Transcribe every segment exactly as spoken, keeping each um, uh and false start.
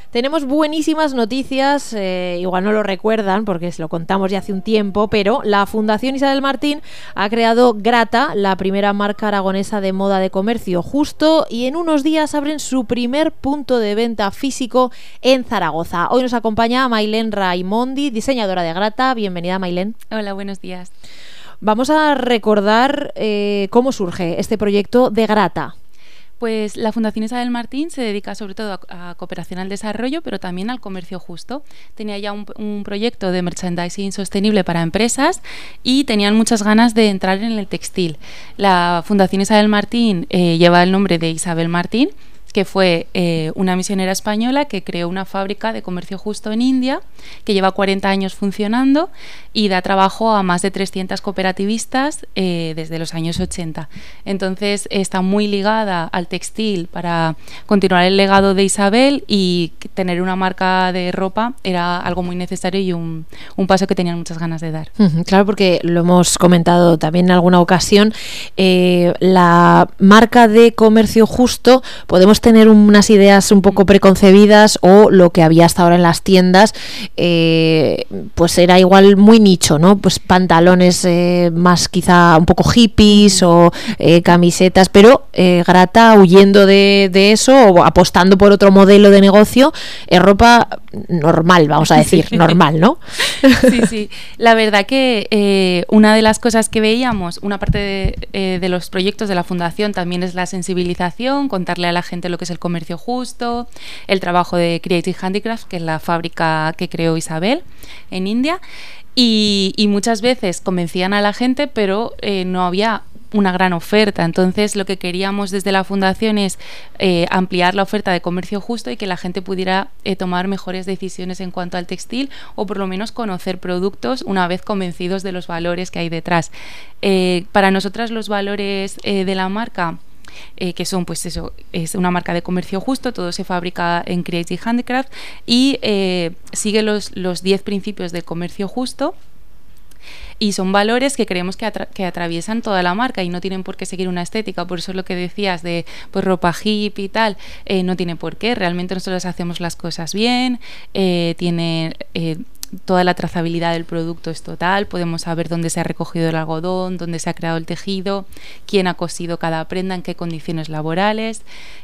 Tenemos buenísimas noticias, eh, igual no lo recuerdan porque se lo contamos ya hace un tiempo, pero la Fundación Isabel Martín ha creado Grata, la primera marca aragonesa de moda de comercio justo, y en unos días abren su primer punto de venta físico en Zaragoza. Hoy nos acompaña Mailén Raimondi, diseñadora de Grata. Bienvenida, Mailén. Hola, buenos días. Vamos a recordar eh, cómo surge este proyecto de Grata. Pues la Fundación Isabel Martín se dedica sobre todo a, a cooperación al desarrollo, pero también al comercio justo. Tenía ya un, un proyecto de merchandising sostenible para empresas y tenían muchas ganas de entrar en el textil. La Fundación Isabel Martín eh, lleva el nombre de Isabel Martín, que fue eh, una misionera española que creó una fábrica de comercio justo en India, que lleva cuarenta años funcionando y da trabajo a más de trescientas cooperativistas eh, desde los años ochenta. Entonces está muy ligada al textil para continuar el legado de Isabel, y tener una marca de ropa era algo muy necesario y un, un paso que tenían muchas ganas de dar. Uh-huh, claro, porque lo hemos comentado también en alguna ocasión, eh, la marca de comercio justo, podemos tener unas ideas un poco preconcebidas, o lo que había hasta ahora en las tiendas, eh, pues era igual muy nicho, ¿no? Pues pantalones eh, más quizá un poco hippies o eh, camisetas, pero eh, Grata, huyendo de, de eso o apostando por otro modelo de negocio, es ropa normal, vamos a decir, sí. normal, ¿no? Sí, sí. La verdad que eh, una de las cosas que veíamos, una parte de, eh, de los proyectos de la Fundación también es la sensibilización, contarle a la gente lo que es el comercio justo, el trabajo de Creative Handicraft, que es la fábrica que creó Isabel en India, y, y muchas veces convencían a la gente, pero eh, no había una gran oferta. Entonces lo que queríamos desde la Fundación es eh, ampliar la oferta de comercio justo y que la gente pudiera eh, tomar mejores decisiones en cuanto al textil, o por lo menos conocer productos una vez convencidos de los valores que hay detrás. Eh, para nosotras los valores eh, de la marca, Eh, que son, pues eso, es una marca de comercio justo, todo se fabrica en Creative Handicraft y eh, sigue los los diez principios del comercio justo, y son valores que creemos que, atra- que atraviesan toda la marca y no tienen por qué seguir una estética. Por eso lo que decías de pues ropa hippie y tal, eh, no tiene por qué. Realmente nosotros hacemos las cosas bien, eh, tiene... Eh, toda la trazabilidad del producto es total, podemos saber dónde se ha recogido el algodón, dónde se ha creado el tejido, quién ha cosido cada prenda, en qué condiciones laborales,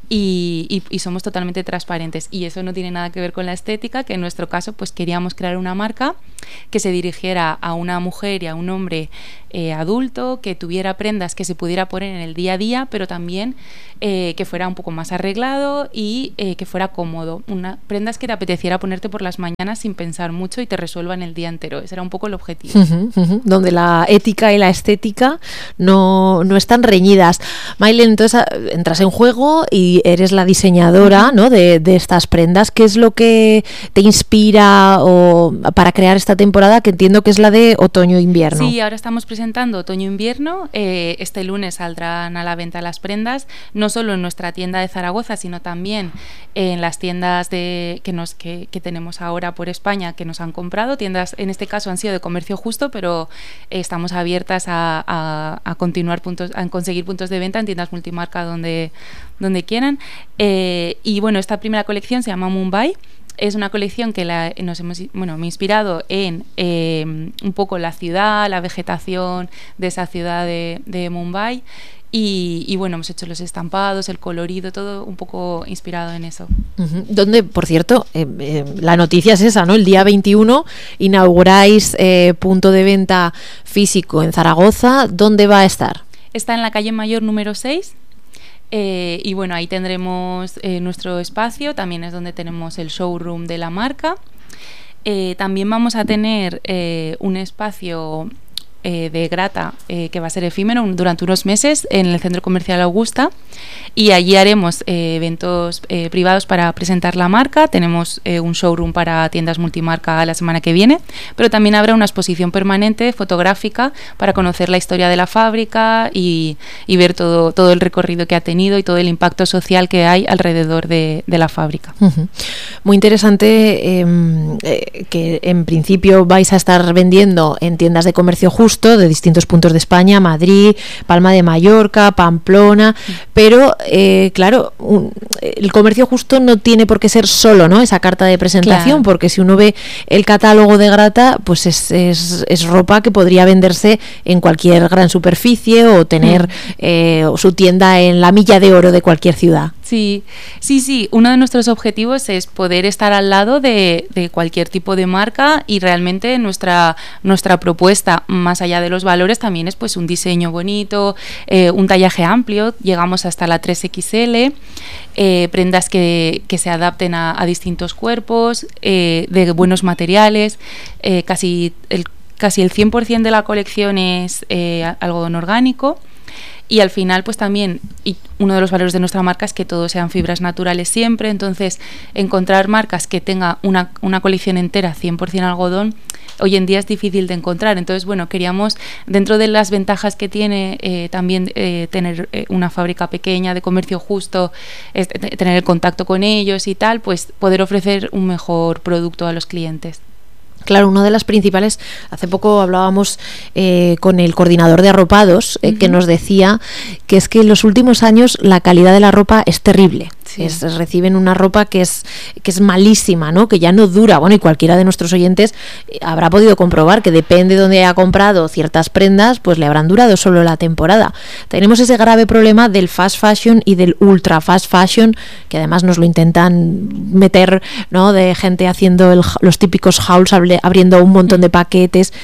y, y, y somos totalmente transparentes, y eso no tiene nada que ver con la estética, que en nuestro caso pues queríamos crear una marca que se dirigiera a una mujer y a un hombre eh, adulto, que tuviera prendas que se pudiera poner en el día a día, pero también eh, que fuera un poco más arreglado y eh, que fuera cómodo, una, prendas que te apeteciera ponerte por las mañanas sin pensar mucho y te resuelvan el día entero. Ese era un poco el objetivo. Uh-huh, uh-huh. Donde la ética y la estética no, no están reñidas. Mailén, entonces entras en juego y eres la diseñadora, ¿no?, de, de estas prendas. ¿Qué es lo que te inspira o para crear esta temporada, que entiendo que es la de otoño-invierno? Sí, ahora estamos presentando otoño-invierno. Eh, este lunes saldrán a la venta las prendas, no solo en nuestra tienda de Zaragoza, sino también en las tiendas de, que, nos, que, que tenemos ahora por España, que nos han comprado. Tiendas, en este caso han sido de comercio justo, pero eh, estamos abiertas a, a, a continuar puntos, a conseguir puntos de venta en tiendas multimarca donde, donde quieran. Eh, y bueno, esta primera colección se llama Mumbai. Es una colección que la, nos hemos, bueno, me he inspirado en eh, un poco la ciudad, la vegetación de esa ciudad de, de Mumbai. Y, y bueno, hemos hecho los estampados, el colorido, todo un poco inspirado en eso. Uh-huh. Donde, por cierto, eh, eh, la noticia es esa, ¿no? El día veintiuno inauguráis eh, punto de venta físico en Zaragoza. ¿Dónde va a estar? Está en la calle Mayor número seis. Eh, y bueno, ahí tendremos eh, nuestro espacio, también es donde tenemos el showroom de la marca. Eh, también vamos a tener eh, un espacio eh, de Grata eh, que va a ser efímero durante unos meses en el Centro Comercial Augusta, y allí haremos eh, eventos eh, privados para presentar la marca. Tenemos eh, un showroom para tiendas multimarca la semana que viene, pero también habrá una exposición permanente fotográfica para conocer la historia de la fábrica y, y ver todo, todo el recorrido que ha tenido y todo el impacto social que hay alrededor de, de la fábrica. Uh-huh. Muy interesante eh, eh, que en principio vais a estar vendiendo en tiendas de comercio justo, justo de distintos puntos de España, Madrid, Palma de Mallorca, Pamplona, mm. pero eh, claro, un, el comercio justo no tiene por qué ser solo, ¿no?, esa carta de presentación, claro. porque si uno ve el catálogo de Grata, pues es, es, es ropa que podría venderse en cualquier gran superficie o tener mm. eh, su tienda en la milla de oro de cualquier ciudad. Sí, sí, sí. Uno de nuestros objetivos es poder estar al lado de, de cualquier tipo de marca, y realmente nuestra nuestra propuesta, más allá de los valores, también es pues un diseño bonito, eh, un tallaje amplio. Llegamos hasta la tres equis ele, eh, prendas que, que se adapten a, a distintos cuerpos, eh, de buenos materiales, eh, casi el casi el cien por ciento de la colección es eh, algodón orgánico. Y al final, pues también, y uno de los valores de nuestra marca es que todos sean fibras naturales siempre. Entonces, encontrar marcas que tenga una, una colección entera cien por ciento algodón, hoy en día es difícil de encontrar. Entonces, bueno, queríamos, dentro de las ventajas que tiene eh, también eh, tener eh, una fábrica pequeña de comercio justo, es, tener el contacto con ellos y tal, pues poder ofrecer un mejor producto a los clientes. Claro, una de las principales, hace poco hablábamos eh, con el coordinador de arropados, eh, uh-huh. que nos decía que es que en los últimos años la calidad de la ropa es terrible. Sí. Es, reciben una ropa que es que es malísima, ¿no?, que ya no dura. Bueno, y cualquiera de nuestros oyentes habrá podido comprobar que depende de donde haya comprado ciertas prendas, pues le habrán durado solo la temporada. Tenemos ese grave problema del fast fashion y del ultra fast fashion, que además nos lo intentan meter, ¿no?, de gente haciendo el, los típicos hauls, abriendo un montón de paquetes,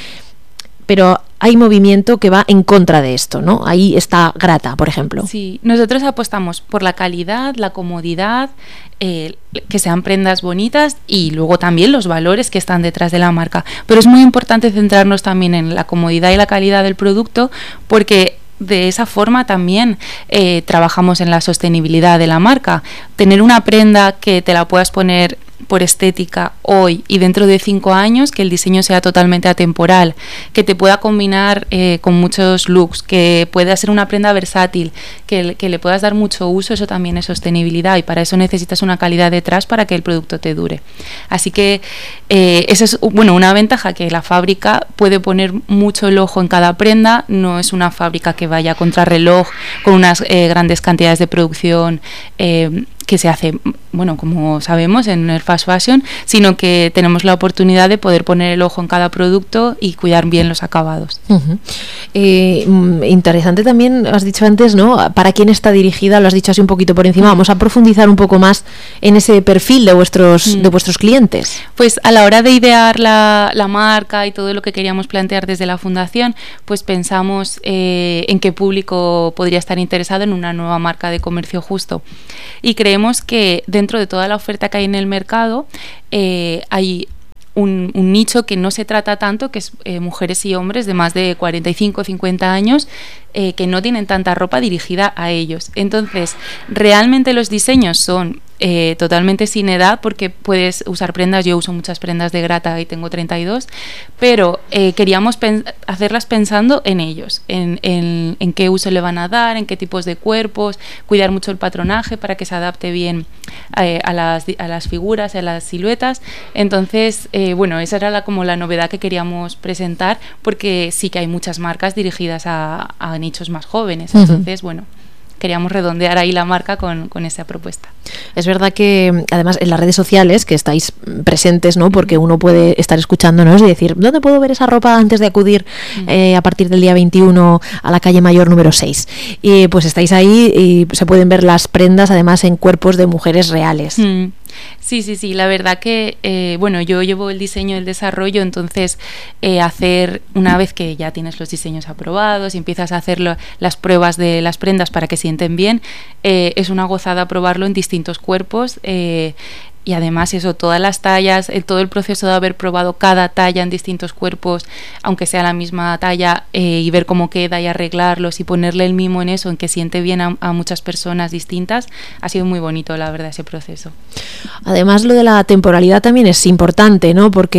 pero hay movimiento que va en contra de esto, ¿no? Ahí está Grata, por ejemplo. Sí, nosotros apostamos por la calidad, la comodidad, eh, que sean prendas bonitas, y luego también los valores que están detrás de la marca. Pero es muy importante centrarnos también en la comodidad y la calidad del producto, porque de esa forma también eh, trabajamos en la sostenibilidad de la marca. Tener una prenda que te la puedas poner por estética hoy y dentro de cinco años, que el diseño sea totalmente atemporal, que te pueda combinar eh, con muchos looks, que pueda ser una prenda versátil, que, que le puedas dar mucho uso, eso también es sostenibilidad, y para eso necesitas una calidad detrás para que el producto te dure. Así que eh, esa es, bueno, una ventaja, que la fábrica puede poner mucho el ojo en cada prenda. No es una fábrica que vaya contra reloj con unas eh, grandes cantidades de producción eh, que se hace, bueno, como sabemos, en el fast fashion, sino que tenemos la oportunidad de poder poner el ojo en cada producto y cuidar bien los acabados. Uh-huh. Eh, interesante también, has dicho antes, ¿no?, para quién está dirigida, lo has dicho así un poquito por encima. Vamos a profundizar un poco más en ese perfil de vuestros, mm. de vuestros clientes. Pues a la hora de idear la, la marca y todo lo que queríamos plantear desde la fundación, pues pensamos eh, en qué público podría estar interesado en una nueva marca de comercio justo. Y creemos que dentro de toda la oferta que hay en el mercado eh, hay un, un nicho que no se trata tanto, que es eh, mujeres y hombres de más de cuarenta y cinco o cincuenta años eh, que no tienen tanta ropa dirigida a ellos. Entonces, realmente los diseños son eh, totalmente sin edad, porque puedes usar prendas. Yo uso muchas prendas de Grata y tengo treinta y dos, pero eh, queríamos pen- hacerlas pensando en ellos, en, en, en qué uso le van a dar, en qué tipos de cuerpos, cuidar mucho el patronaje para que se adapte bien eh, a, las, a las figuras, a las siluetas. Entonces, eh, bueno, esa era la, como la novedad que queríamos presentar, porque sí que hay muchas marcas dirigidas a, a nichos más jóvenes. Entonces, uh-huh. bueno, queríamos redondear ahí la marca con, con esa propuesta. Es verdad que además en las redes sociales que estáis presentes, ¿no?, porque uno puede estar escuchándonos y decir, ¿dónde puedo ver esa ropa antes de acudir eh, a partir del día veintiuno a la calle Mayor número seis? Y pues estáis ahí y se pueden ver las prendas además en cuerpos de mujeres reales. Mm. Sí, sí, sí, la verdad que, eh, bueno, yo llevo el diseño y el desarrollo, entonces eh, hacer, una vez que ya tienes los diseños aprobados y empiezas a hacer lo, las pruebas de las prendas para que sienten bien, eh, es una gozada probarlo en distintos cuerpos. Eh, Y además eso, todas las tallas, el, todo el proceso de haber probado cada talla en distintos cuerpos, aunque sea la misma talla, eh, y ver cómo queda y arreglarlos y ponerle el mimo en eso, en que siente bien a, a muchas personas distintas, ha sido muy bonito, la verdad, ese proceso. Además, lo de la temporalidad también es importante, ¿no? Porque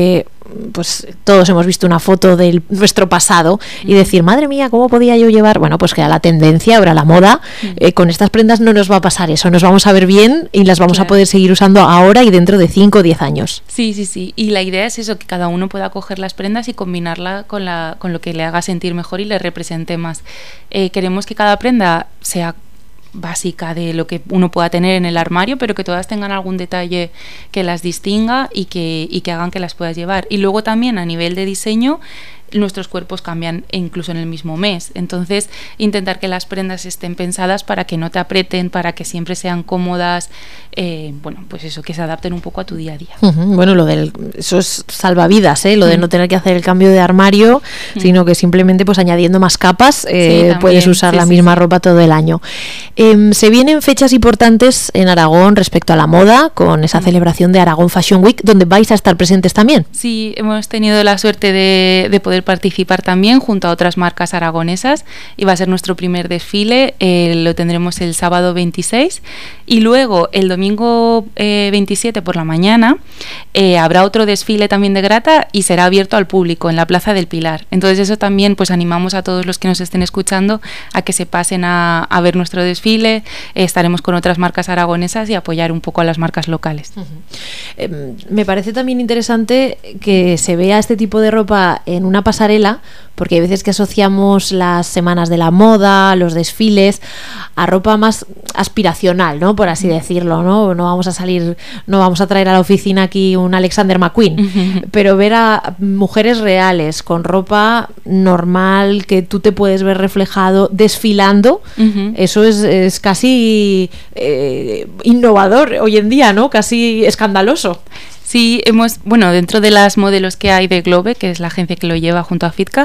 pues todos hemos visto una foto de nuestro pasado y decir, madre mía, ¿cómo podía yo llevar? Bueno, pues que a la tendencia, ahora la moda, eh, con estas prendas no nos va a pasar eso, nos vamos a ver bien y las vamos claro. a poder seguir usando ahora y dentro de cinco o diez años. Sí, sí, sí, y la idea es eso, que cada uno pueda coger las prendas y combinarla con, la, con lo que le haga sentir mejor y le represente más. Eh, queremos que cada prenda sea básica de lo que uno pueda tener en el armario, pero que todas tengan algún detalle que las distinga y que, y que hagan que las puedas llevar. Y luego también a nivel de diseño, nuestros cuerpos cambian incluso en el mismo mes, entonces intentar que las prendas estén pensadas para que no te aprieten, para que siempre sean cómodas, eh, bueno, pues eso, que se adapten un poco a tu día a día. Uh-huh. Bueno, lo del, eso es salvavidas, ¿eh? Lo de no tener que hacer el cambio de armario, uh-huh. sino que simplemente pues añadiendo más capas eh, sí, puedes usar sí, la sí, misma sí. ropa todo el año. Eh, se vienen fechas importantes en Aragón respecto a la moda, con esa uh-huh. celebración de Aragón Fashion Week, donde vais a estar presentes también. Sí, hemos tenido la suerte de, de poder participar también junto a otras marcas aragonesas y va a ser nuestro primer desfile, eh, lo tendremos el sábado veintiséis y luego el domingo eh, veintisiete por la mañana eh, habrá otro desfile también de grata y será abierto al público en la Plaza del Pilar. Entonces eso también pues animamos a todos los que nos estén escuchando a que se pasen a, a ver nuestro desfile, eh, estaremos con otras marcas aragonesas y apoyar un poco a las marcas locales. Uh-huh. eh, me parece también interesante que se vea este tipo de ropa en una pasarela, porque hay veces que asociamos las semanas de la moda, los desfiles, a ropa más aspiracional, ¿no? Por así decirlo, ¿no? No vamos a salir, no vamos a traer a la oficina aquí un Alexander McQueen, uh-huh. pero ver a mujeres reales con ropa normal, que tú te puedes ver reflejado desfilando, uh-huh. eso es, es casi eh, innovador hoy en día, ¿no? Casi escandaloso. Sí, hemos, bueno, dentro de las modelos que hay de Globe, que es la agencia que lo lleva junto a Fitka,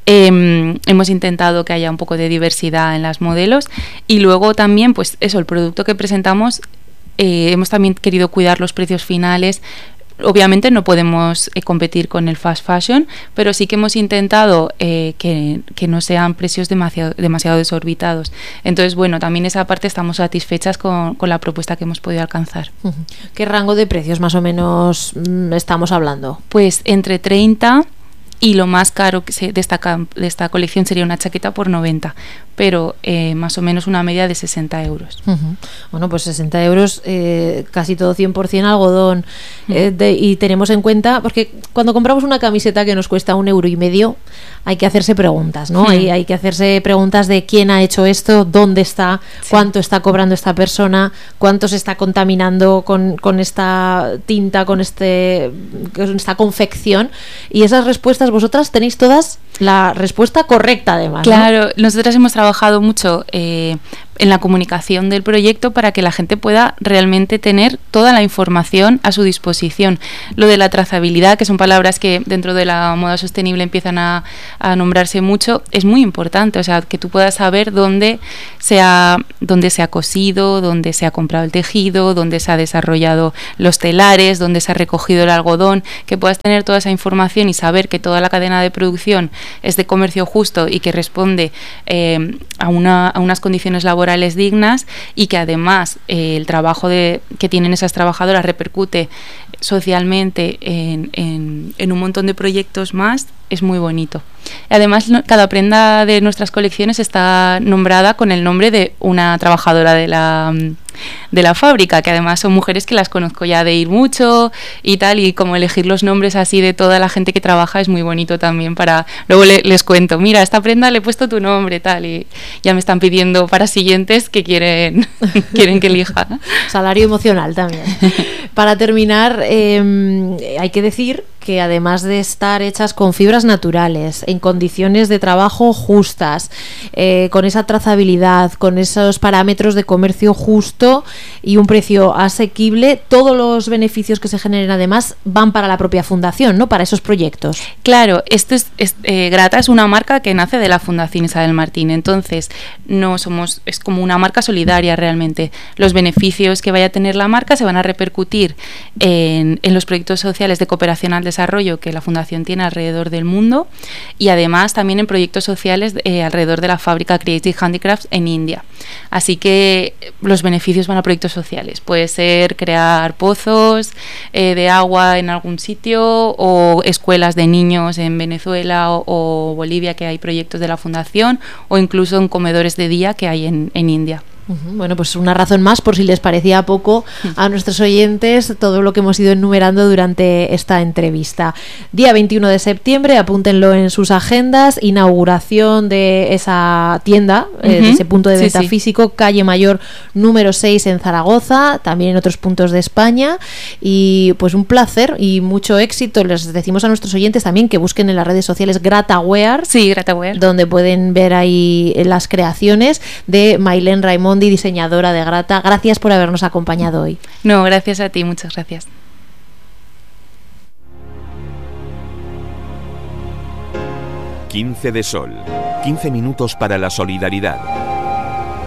eh, hemos intentado que haya un poco de diversidad en las modelos y luego también, pues eso, el producto que presentamos, eh, hemos también querido cuidar los precios finales. Obviamente no podemos eh, competir con el fast fashion, pero sí que hemos intentado eh, que, que no sean precios demasiado, demasiado desorbitados. Entonces, bueno, también esa parte estamos satisfechas con, con la propuesta que hemos podido alcanzar. ¿Qué rango de precios más o menos mmm, estamos hablando? Pues entre treinta y lo más caro que se, de, esta, de esta colección sería una chaqueta por noventa, pero eh, más o menos una media de sesenta euros. Uh-huh. Bueno, pues sesenta euros, eh, casi todo cien por ciento algodón. Uh-huh. eh, de, y tenemos en cuenta, porque cuando compramos una camiseta que nos cuesta un euro y medio, hay que hacerse preguntas, ¿no? Uh-huh. Hay, hay que hacerse preguntas de quién ha hecho esto, dónde está, sí. cuánto está cobrando esta persona, cuánto se está contaminando con, con esta tinta, con, este, con esta confección, y esas respuestas vosotras tenéis todas la respuesta correcta, además. Claro, ¿no? Nosotras hemos trabajado mucho eh, en la comunicación del proyecto para que la gente pueda realmente tener toda la información a su disposición. Lo de la trazabilidad, que son palabras que dentro de la moda sostenible empiezan a, a nombrarse mucho, es muy importante, o sea, que tú puedas saber dónde se ha, dónde se ha cosido, dónde se ha comprado el tejido, dónde se ha desarrollado los telares, dónde se ha recogido el algodón, que puedas tener toda esa información y saber que toda la cadena de producción es de comercio justo y que responde eh, a, una, a unas condiciones laborales dignas y que además eh, el trabajo de, que tienen esas trabajadoras repercute socialmente en, en, en un montón de proyectos más, es muy bonito. Además, no, cada prenda de nuestras colecciones está nombrada con el nombre de una trabajadora de la, de la fábrica, que además son mujeres que las conozco ya de ir mucho y tal, y como elegir los nombres así de toda la gente que trabaja es muy bonito también para... Luego le, les cuento, mira, a esta prenda le he puesto tu nombre, tal, y ya me están pidiendo para siguientes que quieren, quieren que elija. Salario emocional también. Para terminar, eh, hay que decir que además de estar hechas con fibras naturales, en condiciones de trabajo justas, eh, con esa trazabilidad, con esos parámetros de comercio justo y un precio asequible, todos los beneficios que se generen además van para la propia fundación, ¿no? Para esos proyectos. Claro, esto es, es eh, Grata es una marca que nace de la Fundación Isabel Martín, entonces no somos, es como una marca solidaria realmente. Los beneficios que vaya a tener la marca se van a repercutir en, en los proyectos sociales de cooperación al desarrollo desarrollo que la Fundación tiene alrededor del mundo y además también en proyectos sociales eh, alrededor de la fábrica Creative Handicrafts en India. Así que los beneficios van a proyectos sociales. Puede ser crear pozos eh, de agua en algún sitio o escuelas de niños en Venezuela o, o Bolivia, que hay proyectos de la Fundación, o incluso en comedores de día que hay en, en India. Bueno, pues una razón más, por si les parecía poco a nuestros oyentes, todo lo que hemos ido enumerando durante esta entrevista. Día veintiuno de septiembre, apúntenlo en sus agendas, inauguración de esa tienda, uh-huh. eh, de ese punto de venta sí, sí. físico, calle Mayor número seis en Zaragoza, también en otros puntos de España, y pues un placer y mucho éxito. Les decimos a nuestros oyentes también que busquen en las redes sociales Grataware, sí, Grataware, donde pueden ver ahí las creaciones de Mailén Raimondi, diseñadora de Grata. Gracias por habernos acompañado hoy. No, gracias a ti, muchas gracias. quince de Sol, quince minutos para la solidaridad.